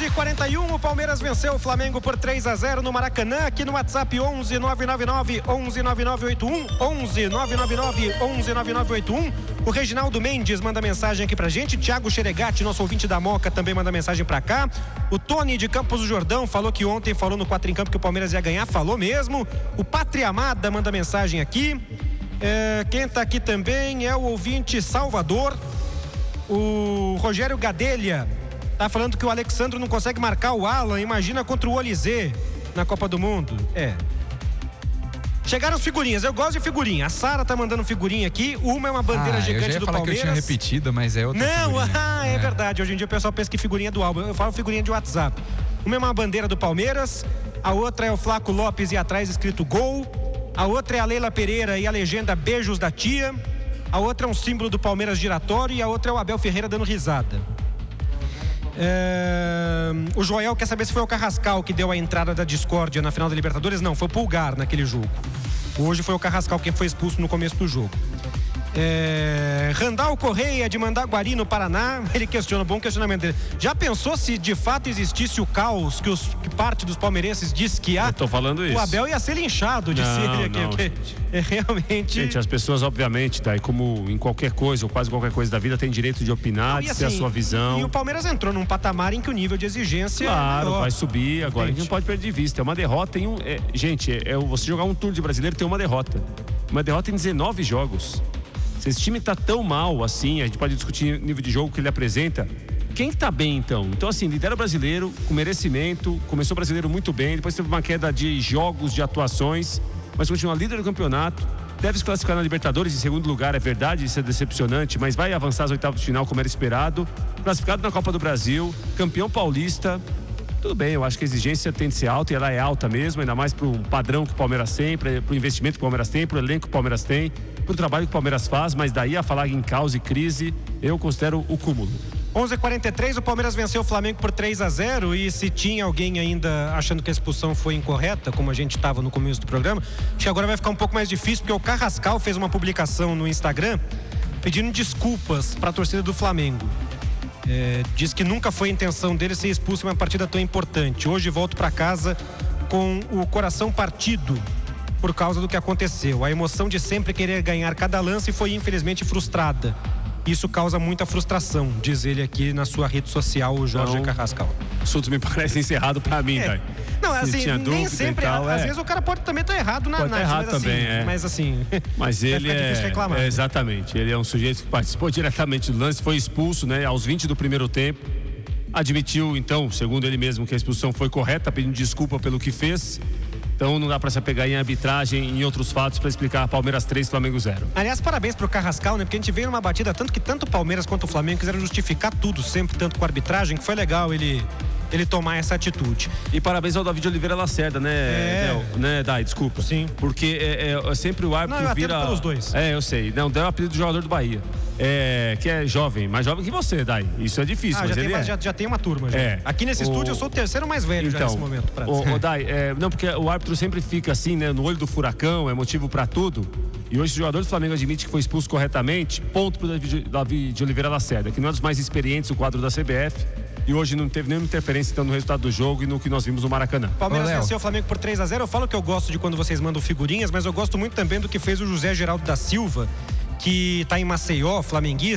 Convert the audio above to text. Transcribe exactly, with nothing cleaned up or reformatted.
onze e quarenta e um, o Palmeiras venceu o Flamengo por três a zero no Maracanã. Aqui no WhatsApp onze nove nove nove, onze nove nove oito um, onze nove nove nove, onze nove nove oito um. O Reginaldo Mendes manda mensagem aqui pra gente. Thiago Xeregatti, nosso ouvinte da Moca, também manda mensagem pra cá. O Tony de Campos do Jordão falou que ontem falou no quatro em Campo que o Palmeiras ia ganhar, falou mesmo. O Pátria Amada manda mensagem aqui. É, quem tá aqui também é o ouvinte Salvador. O Rogério Gadelha tá falando que o Alexandre não consegue marcar o Alan, imagina contra o Olizê na Copa do Mundo. É. Chegaram as figurinhas, eu gosto de figurinha. A Sara tá mandando figurinha aqui. Uma é uma bandeira ah, gigante eu já ia do falar Palmeiras. Que eu tinha repetido, mas é outra Não, figurinha. ah, é, é verdade. Hoje em dia o pessoal pensa que figurinha do álbum. Eu falo figurinha de WhatsApp. Uma é uma bandeira do Palmeiras, a outra é o Flaco Lopes e atrás escrito gol. A outra é a Leila Pereira e a legenda beijos da tia. A outra é um símbolo do Palmeiras giratório e a outra é o Abel Ferreira dando risada. É... O Joel quer saber se foi o Carrascal que deu a entrada da discórdia na final da Libertadores. Não, foi o Pulgar naquele jogo. Hoje foi o Carrascal quem foi expulso no começo do jogo. É... Randall Correia de Mandaguari, no Paraná, ele questiona, bom questionamento dele. Já pensou se de fato existisse o caos que, os, que parte dos palmeirenses diz que há? Eu tô falando isso. O Abel ia ser linchado de não, ser aqui, não, okay? É realmente. Gente, as pessoas, obviamente, tá, e como em qualquer coisa, ou quase qualquer coisa da vida, tem direito de opinar, não, de assim, ter a sua visão. E o Palmeiras entrou num patamar em que o nível de exigência claro, é maior. Vai subir. Agora, a gente não pode perder de vista. É uma derrota em um. É, gente, é, é você jogar um turno de brasileiro tem uma derrota. Uma derrota em dezenove jogos. Se esse time tá tão mal assim, a gente pode discutir o nível de jogo que ele apresenta. Quem tá bem então? Então assim, lidera o brasileiro com merecimento, começou o brasileiro muito bem, depois teve uma queda de jogos, de atuações, mas continua líder do campeonato, deve se classificar na Libertadores em segundo lugar, é verdade, isso é decepcionante, mas vai avançar às oitavas de final como era esperado, classificado na Copa do Brasil, campeão paulista. Tudo bem, eu acho que a exigência tem de ser alta e ela é alta mesmo, ainda mais para um padrão que o Palmeiras tem, para o investimento que o Palmeiras tem, para o elenco que o Palmeiras tem, para o trabalho que o Palmeiras faz, mas daí a falar em caos e crise, eu considero o cúmulo. onze e quarenta e três, o Palmeiras venceu o Flamengo por três a zero e se tinha alguém ainda achando que a expulsão foi incorreta, como a gente estava no começo do programa, acho que agora vai ficar um pouco mais difícil, porque o Carrascal fez uma publicação no Instagram pedindo desculpas para a torcida do Flamengo. É, diz que nunca foi a intenção dele ser expulso em uma partida tão importante. Hoje volto para casa com o coração partido por causa do que aconteceu. A emoção de sempre querer ganhar cada lance foi infelizmente frustrada. Isso causa muita frustração, diz ele aqui na sua rede social, o Jorge então, Carrascal. O assunto me parece encerrado pra mim, é. Não, assim, nem sempre, tal, às é. vezes o cara pode também estar tá errado na análise, tá mas também, assim, é. mas assim, mas ele é, reclamar, é exatamente, ele é um sujeito que participou diretamente do lance, foi expulso, né, aos vinte do primeiro tempo, admitiu então, segundo ele mesmo, que a expulsão foi correta, pedindo desculpa pelo que fez. Então não dá para se apegar em arbitragem e em outros fatos para explicar Palmeiras três, Flamengo zero. Aliás, parabéns pro Carrascal, né? Porque a gente veio numa batida tanto que tanto o Palmeiras quanto o Flamengo quiseram justificar tudo, sempre tanto com a arbitragem, que foi legal ele, ele tomar essa atitude. E parabéns ao Davi de Oliveira Lacerda, né, é. Del? Né, Dai, desculpa. Sim. Porque é, é, é sempre o árbitro não, eu vira... pelos dois. É, eu sei. Não, Del é o apelido do jogador do Bahia. É, que é jovem, mais jovem que você, Dai. Isso é difícil, ah, mas já ele tem, é. Já, já tem uma turma, já. É. Aqui nesse o... estúdio eu sou o terceiro mais velho então, já nesse momento. Pra o, o Dai, é, não, porque o árbitro sempre fica assim, né, no olho do furacão, é motivo pra tudo. E hoje o jogador do Flamengo admite que foi expulso corretamente, ponto pro Davi, Davi de Oliveira Lacerda, que não é dos mais experientes do quadro da C B F. E hoje não teve nenhuma interferência então, no resultado do jogo e no que nós vimos no Maracanã. Palmeiras venceu o Flamengo por três a zero. Eu falo que eu gosto de quando vocês mandam figurinhas, mas eu gosto muito também do que fez o José Geraldo da Silva, que está em Maceió, flamenguista.